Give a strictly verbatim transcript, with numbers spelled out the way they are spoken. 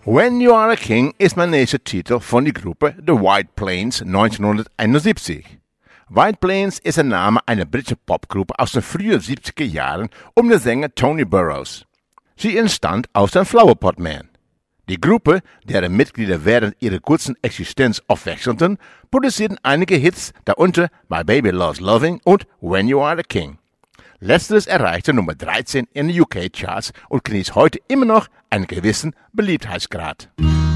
When You Are a King ist mein nächster Titel von der Gruppe The White Plains neunzehnhunderteinundsiebzig. White Plains ist der Name einer britischen Popgruppe aus den frühen siebziger Jahren um den Sänger Tony Burrows. Sie entstand aus dem Flower Pot Man. Die Gruppe, deren Mitglieder während ihrer kurzen Existenz oft wechselten, produzierten einige Hits, darunter My Baby Loves Loving und When You Are a King. Letzteres erreichte Nummer dreizehn in den U K-Charts und genießt heute immer noch einen gewissen Beliebtheitsgrad.